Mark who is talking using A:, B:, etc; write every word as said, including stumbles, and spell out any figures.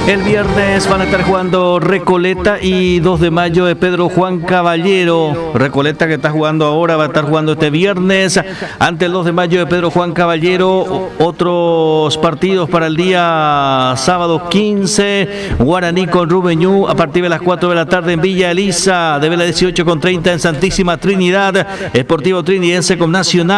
A: El viernes van a estar jugando Recoleta y dos de mayo de Pedro Juan Caballero. Recoleta, que está jugando ahora, va a estar jugando este viernes ante el dos de mayo de Pedro Juan Caballero. Otros partidos para el día sábado quince, Guaraní con Rubeñú a partir de las cuatro de la tarde en Villa Elisa, de las dieciocho con treinta en Santísima Trinidad, Sportivo Trinidense con Nacional.